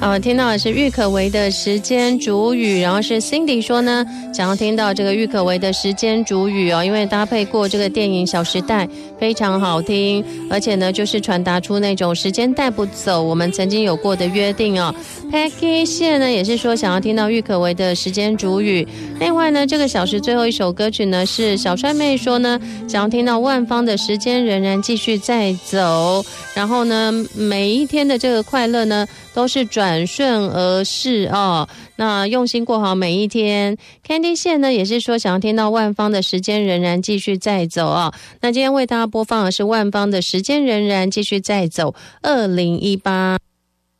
听到的是郁可唯的时间煮雨，然后是 Cindy 说呢，想要听到这个郁可唯的时间煮雨因为搭配过这个电影《小时代》，非常好听，而且呢，就是传达出那种时间带不走我们曾经有过的约定Peggy 谢呢也是说想要听到郁可唯的时间煮雨。另外呢，这个小时最后一首歌曲呢是小帅妹说呢，想要听到万芳的时间仍然继续在走。然后呢，每一天的这个快乐呢都是转瞬而逝那用心过好每一天。 Candy 线呢也是说想要听到万芳的时间仍然继续在走那今天为大家播放的是万芳的时间仍然继续在走2018。